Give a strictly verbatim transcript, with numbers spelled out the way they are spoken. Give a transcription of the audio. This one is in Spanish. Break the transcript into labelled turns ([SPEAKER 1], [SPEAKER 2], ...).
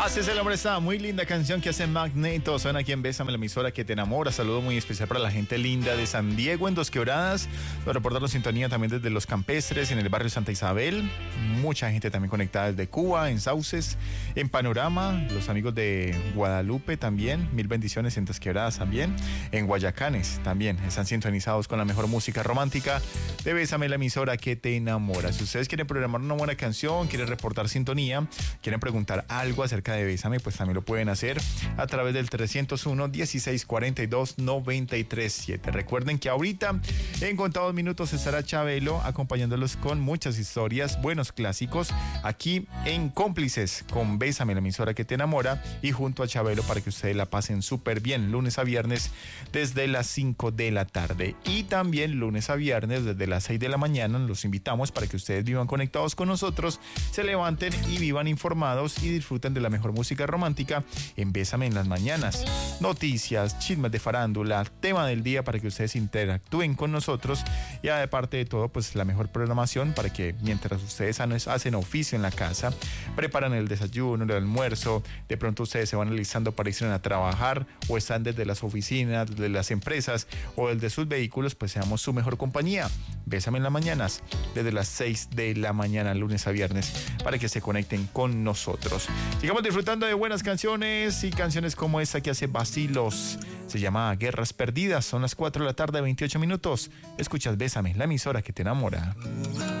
[SPEAKER 1] Haces el hombre, esta muy linda canción que hace Magneto. Suena aquí en Bésame, la emisora que te enamora. Saludo muy especial para la gente linda de San Diego, en Dos Quebradas. Para reportar la sintonía también desde Los Campestres, en el barrio Santa Isabel. Mucha gente también conectada desde Cuba, en Sauces, en Panorama. Los amigos de Guadalupe también. Mil bendiciones en Dos Quebradas también. En Guayacanes también. Están sintonizados con la mejor música romántica de Bésame, la emisora que te enamora. Si ustedes quieren programar una buena canción, quieren reportar sintonía, quieren preguntar algo acerca de Bésame, pues también lo pueden hacer a través del trescientos uno, dieciséis cuarenta y dos, noventa y tres siete. Recuerden que ahorita, en contados minutos, estará Chabelo acompañándolos con muchas historias, buenos clásicos, aquí en Cómplices con Bésame, la emisora que te enamora, y junto a Chabelo para que ustedes la pasen súper bien, lunes a viernes desde las cinco de la tarde. Y también lunes a viernes desde las seis de la mañana los invitamos para que ustedes vivan conectados con nosotros, se levanten y vivan informados y disfruten de la mejor música romántica en Bésame en las mañanas. Noticias, chismes de farándula, tema del día para que ustedes interactúen con nosotros, y aparte de todo, pues la mejor programación para que mientras ustedes hacen oficio en la casa, preparan el desayuno, el almuerzo, de pronto ustedes se van alistando para irse a trabajar o están desde las oficinas, desde las empresas o desde sus vehículos, pues seamos su mejor compañía. Bésame en las mañanas desde las seis de la mañana, lunes a viernes, para que se conecten con nosotros. Sigamos disfrutando de buenas canciones y canciones como esta que hace Bacilos. Se llama Guerras Perdidas. Son las cuatro de la tarde, veintiocho minutos. Escuchas Bésame, la emisora que te enamora.